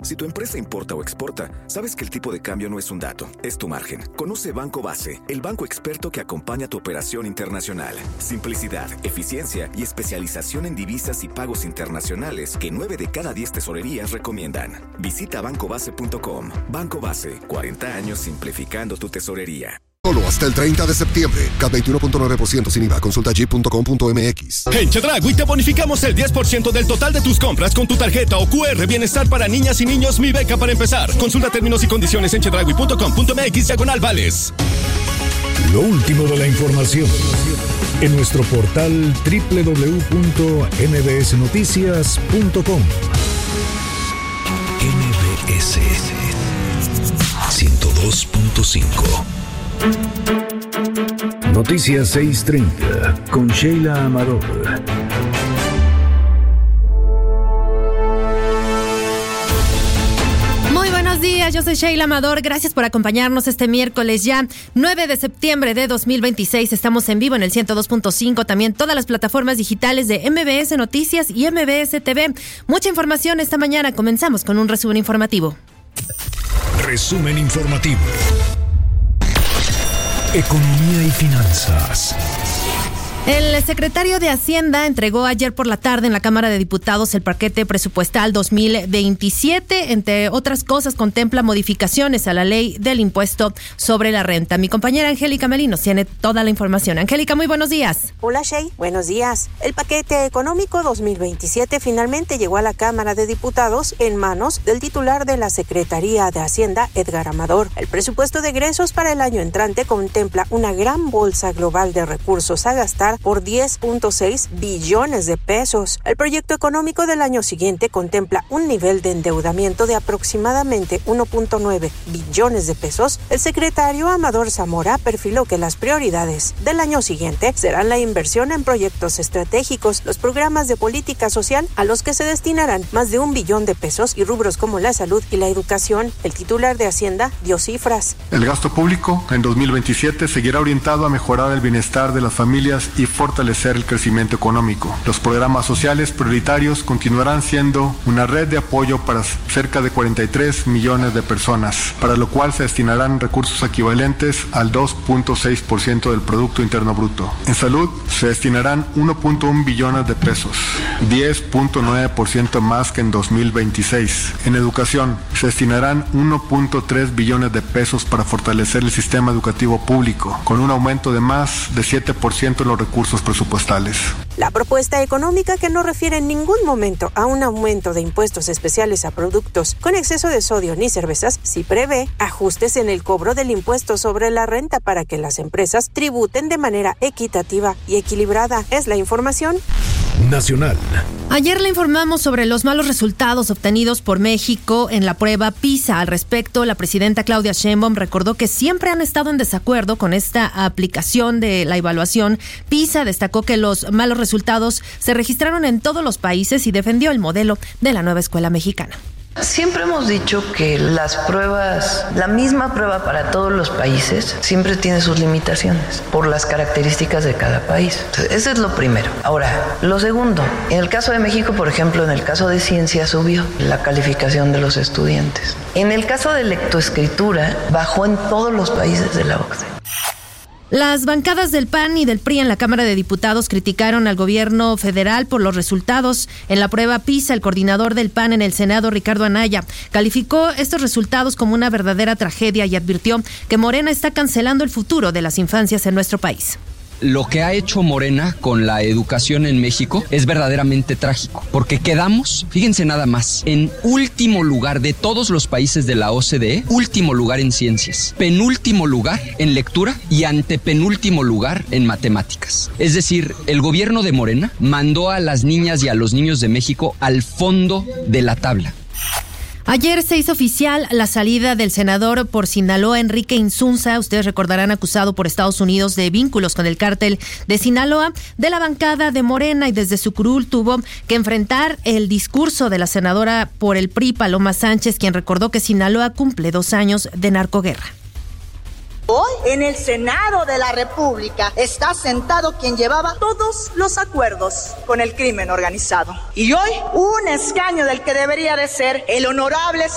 Si tu empresa importa o exporta, sabes que el tipo de cambio no es un dato, es tu margen. Conoce Banco Base, el banco experto que acompaña tu operación internacional. Simplicidad, eficiencia y especialización en divisas y pagos internacionales que 9 de cada 10 tesorerías recomiendan. Visita bancobase.com. Banco Base, 40 años simplificando tu tesorería. Solo hasta el 30 de septiembre. CAT 21.9% sin IVA. Consulta jeep.com.mx. En Chedraui te bonificamos el 10% del total de tus compras con tu tarjeta o QR Bienestar para niñas y niños Mi Beca para empezar. Consulta términos y condiciones en chedraui.com.mx/vales. Lo último de la información en nuestro portal www.nbsnoticias.com. NBS 102.5. Noticias 6:30 con Sheila Amador. Muy buenos días, yo soy Sheila Amador. Gracias por acompañarnos este miércoles ya 9 de septiembre de 2026. Estamos en vivo en el 102.5, también todas las plataformas digitales de MBS Noticias y MBS TV. Mucha información esta mañana. Comenzamos con un resumen informativo. Resumen informativo. Economía y finanzas. El secretario de Hacienda entregó ayer por la tarde en la Cámara de Diputados el paquete presupuestal 2027. Entre otras cosas, contempla modificaciones a la ley del impuesto sobre la renta. Mi compañera Angélica Melinos tiene toda la información. Angélica, muy buenos días. Hola, Shey. Buenos días. El paquete económico 2027 finalmente llegó a la Cámara de Diputados en manos del titular de la Secretaría de Hacienda, Edgar Amador. El presupuesto de egresos para el año entrante contempla una gran bolsa global de recursos a gastar por 10.6 billones de pesos. El proyecto económico del año siguiente contempla un nivel de endeudamiento de aproximadamente 1.9 billones de pesos. El secretario Amador Zamora perfiló que las prioridades del año siguiente serán la inversión en proyectos estratégicos, los programas de política social a los que se destinarán más de 1 billón de pesos y rubros como la salud y la educación. El titular de Hacienda dio cifras. El gasto público en 2027 seguirá orientado a mejorar el bienestar de las familias y fortalecer el crecimiento económico. Los programas sociales prioritarios continuarán siendo una red de apoyo para cerca de 43 millones de personas, para lo cual se destinarán recursos equivalentes al 2.6% del Producto Interno Bruto. En salud se destinarán 1.1 billones de pesos, 10.9% más que en 2026. En educación se destinarán 1.3 billones de pesos para fortalecer el sistema educativo público, con un aumento de más de 7% en los recursos presupuestales. La propuesta económica, que no refiere en ningún momento a un aumento de impuestos especiales a productos con exceso de sodio ni cervezas, sí prevé ajustes en el cobro del impuesto sobre la renta para que las empresas tributen de manera equitativa y equilibrada. Es la información nacional. Ayer le informamos sobre los malos resultados obtenidos por México en la prueba PISA. Al respecto, la presidenta Claudia Sheinbaum recordó que siempre han estado en desacuerdo con esta aplicación de la evaluación PISA. Destacó que los malos resultados se registraron en todos los países y defendió el modelo de la nueva escuela mexicana. Siempre hemos dicho que las pruebas, la misma prueba para todos los países, siempre tiene sus limitaciones por las características de cada país. Entonces, ese es lo primero. Ahora, lo segundo, en el caso de México, por ejemplo, en el caso de ciencia subió la calificación de los estudiantes. En el caso de lectoescritura, bajó en todos los países de la OCDE. Las bancadas del PAN y del PRI en la Cámara de Diputados criticaron al gobierno federal por los resultados en la prueba PISA. El coordinador del PAN en el Senado, Ricardo Anaya, calificó estos resultados como una verdadera tragedia y advirtió que Morena está cancelando el futuro de las infancias en nuestro país. Lo que ha hecho Morena con la educación en México es verdaderamente trágico, porque quedamos, fíjense nada más, en último lugar de todos los países de la OCDE, último lugar en ciencias, penúltimo lugar en lectura y antepenúltimo lugar en matemáticas. Es decir, el gobierno de Morena mandó a las niñas y a los niños de México al fondo de la tabla. Ayer se hizo oficial la salida del senador por Sinaloa, Enrique Insunza, ustedes recordarán, acusado por Estados Unidos de vínculos con el cártel de Sinaloa, de la bancada de Morena, y desde su curul tuvo que enfrentar el discurso de la senadora por el PRI, Paloma Sánchez, quien recordó que Sinaloa cumple 2 años de narcoguerra. Hoy, en el Senado de la República, está sentado quien llevaba todos los acuerdos con el crimen organizado. Y hoy, un escaño del que debería de ser el honorable